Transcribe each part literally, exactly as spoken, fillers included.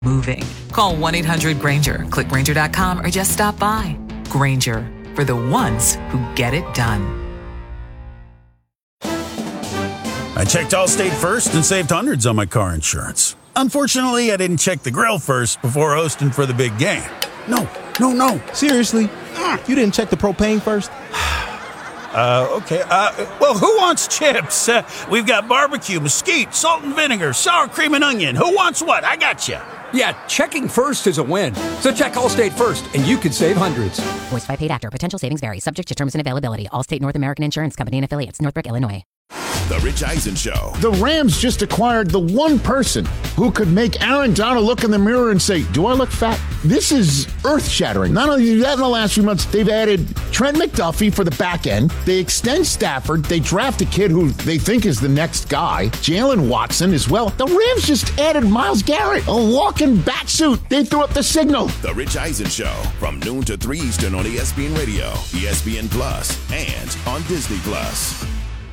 moving. Call one eight hundred Granger, click Granger dot com, or just stop by. Granger, for the ones who get it done. I checked Allstate first and saved hundreds on my car insurance. Unfortunately, I didn't check the grill first before hosting for the big game. No, no, no. Seriously? Mm. You didn't check the propane first? Uh, okay. Uh, well, who wants chips? Uh, we've got barbecue, mesquite, salt and vinegar, sour cream and onion. Who wants what? I got you. Yeah, checking first is a win. So check Allstate first, and you could save hundreds. Voice by paid actor. Potential savings vary. Subject to terms and availability. Allstate North American Insurance Company and affiliates. Northbrook, Illinois. The Rich Eisen Show. The Rams just acquired the one person who could make Aaron Donald look in the mirror and say, do I look fat? This is earth-shattering. Not only that, in the last few months, they've added Trent McDuffie for the back end. They extend Stafford. They draft a kid who they think is the next guy, Jalen Watson, as well. The Rams just added Myles Garrett, a walking bat suit. They threw up the signal. The Rich Eisen Show, from noon to three Eastern on E S P N Radio, E S P N Plus, and on Disney Plus.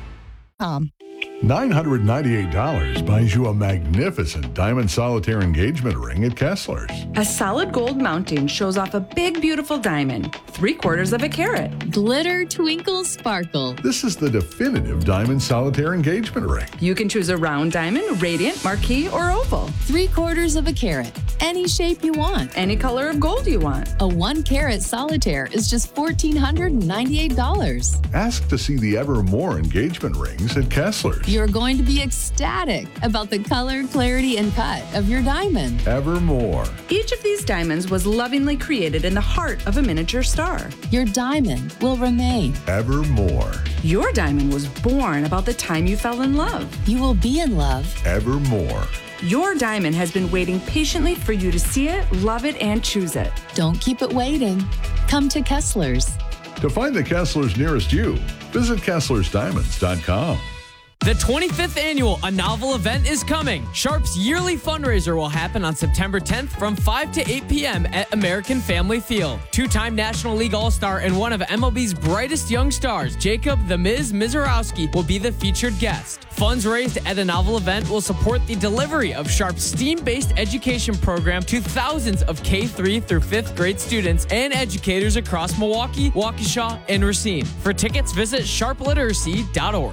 Um. nine hundred ninety-eight dollars buys you a magnificent diamond solitaire engagement ring at Kessler's. A solid gold mounting shows off a big, beautiful diamond, three quarters of a carat. Glitter, twinkle, sparkle. This is the definitive diamond solitaire engagement ring. You can choose a round diamond, radiant, marquise, or oval. Three quarters of a carat. Any shape you want. Any color of gold you want. A one carat solitaire is just one thousand four hundred ninety-eight dollars. Ask to see the Evermore engagement rings at Kessler's. You're going to be ecstatic about the color, clarity, and cut of your diamond. Evermore. Each of these diamonds was lovingly created in the heart of a miniature star. Your diamond will remain. Evermore. Your diamond was born about the time you fell in love. You will be in love. Evermore. Your diamond has been waiting patiently for you to see it, love it, and choose it. Don't keep it waiting. Come to Kessler's. To find the Kessler's nearest you, visit Kesslers Diamonds dot com. The twenty-fifth annual A Novel event is coming. Sharp's yearly fundraiser will happen on September tenth from five to eight p.m. at American Family Field. Two-time National League All-Star and one of M L B's brightest young stars, Jacob the Miz Mizorowski, will be the featured guest. Funds raised at a Novel event will support the delivery of Sharp's STEAM-based education program to thousands of K through through fifth grade students and educators across Milwaukee, Waukesha, and Racine. For tickets, visit sharp literacy dot org.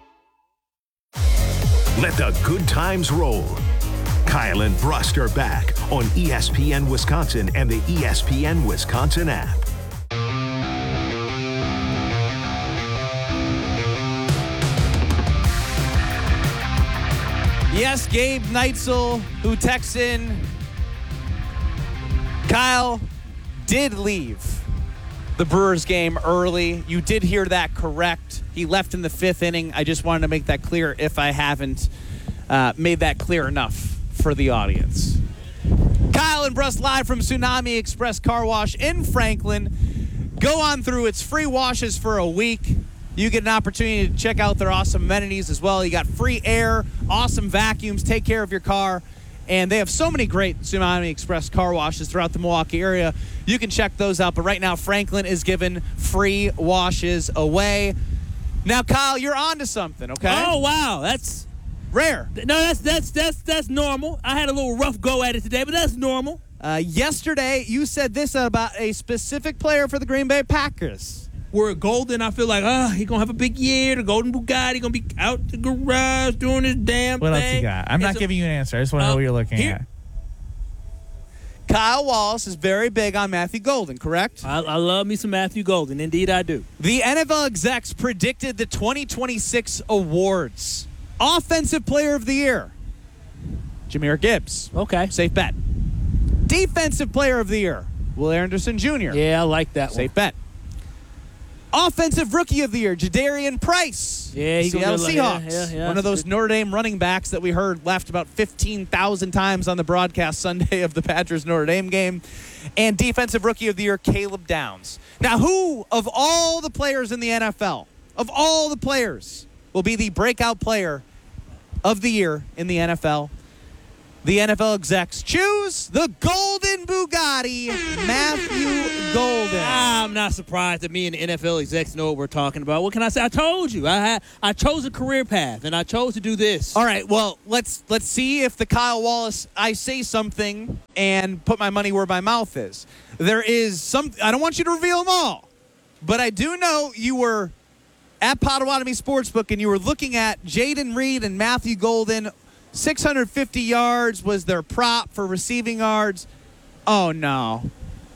Let the good times roll. Kyle and Brust are back on E S P N Wisconsin and the E S P N Wisconsin app. Yes, Gabe Neitzel, who texts in, Kyle did leave the Brewers game early. You did hear that correct. He left in the fifth inning. I just wanted to make that clear if I haven't uh, made that clear enough for the audience. Kyle and Brust live from Tsunami Express Car Wash in Franklin. Go on through. It's free washes for a week. You get an opportunity to check out their awesome amenities as well. You got free air, awesome vacuums, take care of your car. And they have so many great Tsunami Express car washes throughout the Milwaukee area. You can check those out. But right now, Franklin is giving free washes away. Now, Kyle, you're on to something, okay? Oh, wow. That's rare. No, that's that's that's that's normal. I had a little rough go at it today, but that's normal. Uh, yesterday, you said this about a specific player for the Green Bay Packers. We're golden. I feel like, ah, oh, he's going to have a big year. The golden Bugatti going to be out the garage doing his damn what thing. What else you got? I'm and not so, giving you an answer. I just want to uh, know what you're looking here, at. Kyle Wallace is very big on Matthew Golden, correct? I, I love me some Matthew Golden. Indeed, I do. The N F L execs predicted the twenty twenty-six awards. Offensive Player of the Year, Jahmyr Gibbs. Okay. Safe bet. Defensive Player of the Year, Will Anderson Junior Yeah, I like that Safe one. bet. Offensive Rookie of the Year, Jadarian Price. Yeah, he Seattle like, Seahawks. Yeah, yeah, yeah. One of those Notre Dame running backs that we heard left about fifteen thousand times on the broadcast Sunday of the Badgers-Notre Dame game. And Defensive Rookie of the Year, Caleb Downs. Now, who of all the players in the N F L, of all the players, will be the breakout player of the year in the N F L? the N F L execs choose the golden Bugatti, Matthew Golden. I'm not surprised that me and the N F L execs know what we're talking about. What can I say? I told you. I had I chose a career path, and I chose to do this. All right, well, let's let's see if the Kyle Wallace, I say something and put my money where my mouth is. There is some, I don't want you to reveal them all, but I do know you were at Potawatomi Sportsbook and you were looking at Jayden Reed and Matthew Golden. six hundred fifty yards was their prop for receiving yards. Oh, no.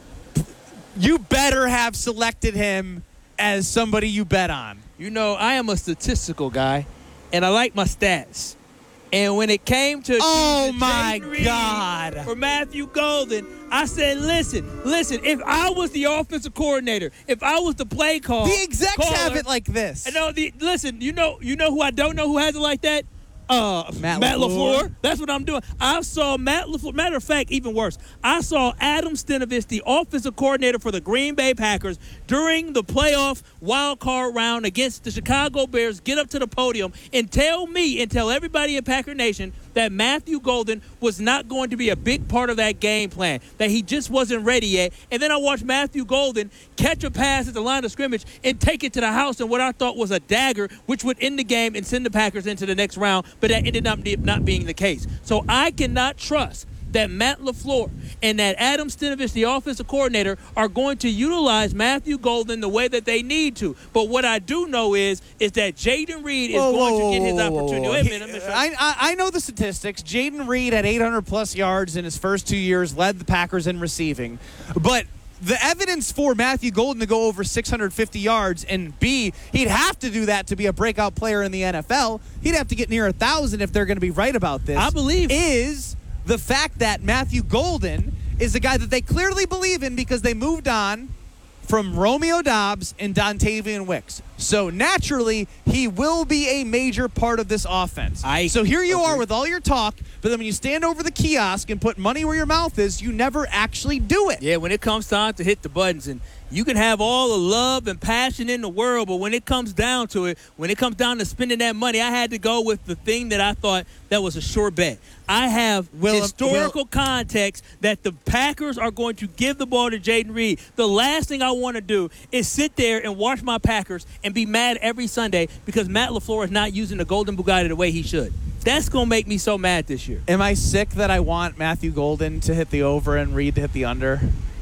You better have selected him as somebody you bet on. You know, I am a statistical guy, and I like my stats. And when it came to oh my Reed God for Matthew Golden, I said, listen, listen, if I was the offensive coordinator, if I was the play call, the execs caller, have it like this. I know the listen, you know, you know who I don't know who has it like that? Uh, Matt, Matt LaFleur. LaFleur. That's what I'm doing. I saw Matt LaFleur. Matter of fact, even worse, I saw Adam Stenavich, the offensive coordinator for the Green Bay Packers, during the playoff wild card round against the Chicago Bears, get up to the podium and tell me and tell everybody in Packer Nation that Matthew Golden was not going to be a big part of that game plan, that he just wasn't ready yet. And then I watched Matthew Golden catch a pass at the line of scrimmage and take it to the house in what I thought was a dagger, which would end the game and send the Packers into the next round, but that ended up not being the case. So I cannot trust that Matt LaFleur and that Adam Stenavich, the offensive coordinator, are going to utilize Matthew Golden the way that they need to. But what I do know is is that Jayden Reed is whoa, going whoa, to get his whoa, whoa, opportunity. whoa. Wait a minute, minute. I, I, I know the statistics. Jayden Reed had eight hundred plus yards in his first two years, led the Packers in receiving. But the evidence for Matthew Golden to go over six hundred fifty yards, and B, he'd have to do that to be a breakout player in the N F L. He'd have to get near one thousand if they're going to be right about this. I believe. Is the fact that Matthew Golden is the guy that they clearly believe in because they moved on from Romeo Doubs and Dontavian Wicks. So naturally, he will be a major part of this offense. I so here you agree. are with all your talk, but then when you stand over the kiosk and put money where your mouth is, you never actually do it. Yeah, when it comes time to hit the buttons, and you can have all the love and passion in the world, but when it comes down to it, when it comes down to spending that money, I had to go with the thing that I thought that was a sure bet. I have Will, historical will, context that the Packers are going to give the ball to Jayden Reed. The last thing I want to do is sit there and watch my Packers and be mad every Sunday because Matt LaFleur is not using the Golden Bugatti the way he should. That's going to make me so mad this year. Am I sick that I want Matthew Golden to hit the over and Reed to hit the under?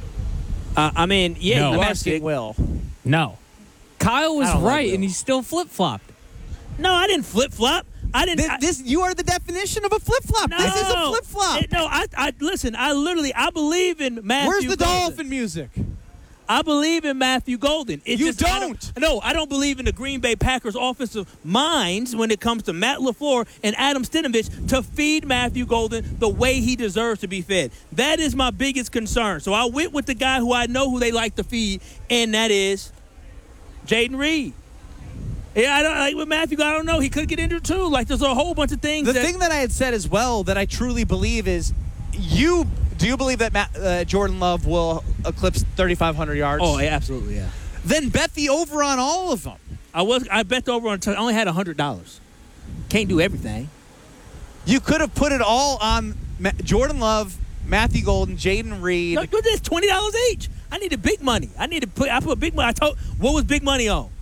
Uh, I mean, yeah, no. you I'm are asking sick. Will. No. Kyle was I don't right, like and he still flip-flopped. No, I didn't flip-flop. I didn't. This, I, this you are the definition of a flip-flop. no, This is a flip-flop. It, no, I, I listen. I literally, I believe in Matthew. Where's the Golden. dolphin music? I believe in Matthew Golden. It's You just, I don't. No, I don't believe in the Green Bay Packers offensive minds when it comes to Matt LaFleur and Adam Stenavich to feed Matthew Golden the way he deserves to be fed. That is my biggest concern. So I went with the guy who I know who they like to feed, and that is Jayden Reed. Yeah, I don't like with Matthew. I don't know. He could get injured too. Like there's a whole bunch of things. The that, thing that I had said as well that I truly believe is you do you believe that Matt, uh, Jordan Love will eclipse thirty-five hundred yards? Oh, yeah, absolutely, yeah. Then bet the over on all of them. I was I bet the over on. I only had a hundred dollars. Can't do everything. You could have put it all on Ma- Jordan Love, Matthew Golden, Jayden Reed. No, do this twenty dollars each. I needed big money. I need to put. I put big money. I told. What was big money on?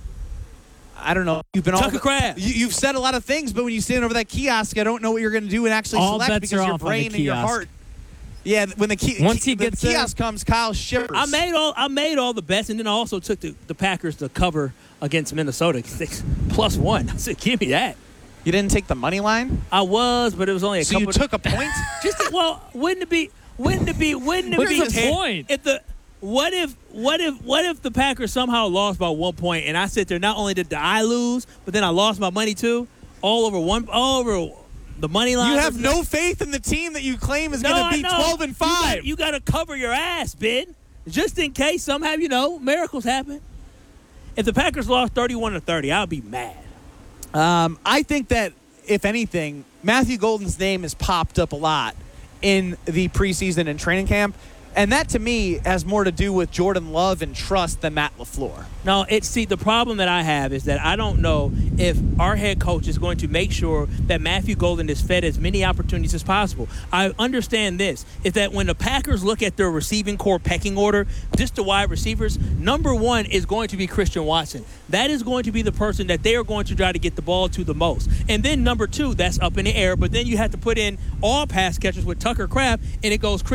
I don't know. You've been Tucker all Kraft. You, you've said a lot of things, but when you stand over that kiosk, I don't know what you're going to do and actually All select bets because are your off on the brain and your kiosk. heart. Yeah, when the, key, Once he the gets kiosk comes, Kyle shivers. I made all. I made all the bets, and then I also took the, the Packers to cover against Minnesota six plus one. I said, give me that. You didn't take the money line? I was, but it was only a So couple. you took a point? Just well, wouldn't it be? Wouldn't it be? Wouldn't it What's be? the point? If the what if what if what if the Packers somehow lost by one point, and I sit there, not only did I lose, but then I lost my money too, all over one, all over the money line. You have no faith in the team that you claim is No, going I to be know. twelve and five. You got to cover your ass, Ben, just in case somehow, you know, miracles happen. If the Packers lost thirty-one to thirty, I'll be mad. Um, I think that, if anything, Matthew Golden's name has popped up a lot in the preseason and training camp. And that, to me, has more to do with Jordan Love and trust than Matt LaFleur. No, it's see, the problem that I have is that I don't know if our head coach is going to make sure that Matthew Golden is fed as many opportunities as possible. I understand this, is that when the Packers look at their receiving core pecking order, just the wide receivers, number one is going to be Christian Watson. That is going to be the person that they are going to try to get the ball to the most. And then number two, that's up in the air, but then you have to put in all pass catchers with Tucker Kraft, and it goes Chris